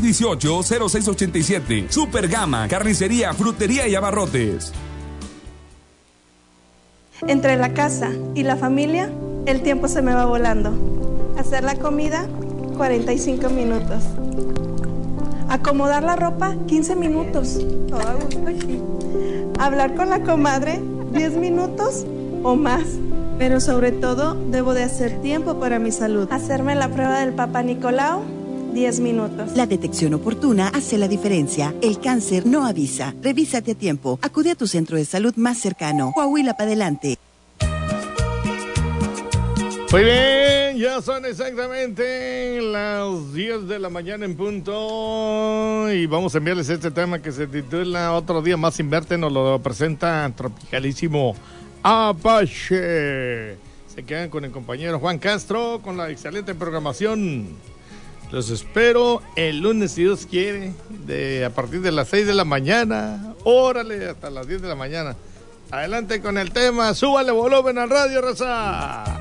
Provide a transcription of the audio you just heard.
618-0687. Super Gama, carnicería, frutería y abarrotes. Entre la casa y la familia, el tiempo se me va volando. Hacer la comida, 45 minutos. Acomodar la ropa, 15 minutos. Todo a gusto aquí. Hablar con la comadre, 10 minutos o más. Pero sobre todo, debo de hacer tiempo para mi salud. Hacerme la prueba del Papa Nicolau, 10 minutos. La detección oportuna hace la diferencia. El cáncer no avisa. Revísate a tiempo. Acude a tu centro de salud más cercano. Coahuila para adelante. Muy bien, ya son exactamente las 10 de la mañana en punto y vamos a enviarles este tema que se titula Otro Día Más Sin Verte. Nos lo presenta Tropicalísimo Apache. Se quedan con el compañero Juan Castro con la excelente programación. Los espero el lunes, si Dios quiere, a partir de las 6 de la mañana. Órale, hasta las 10 de la mañana. Adelante con el tema. Súbale volumen al radio, raza.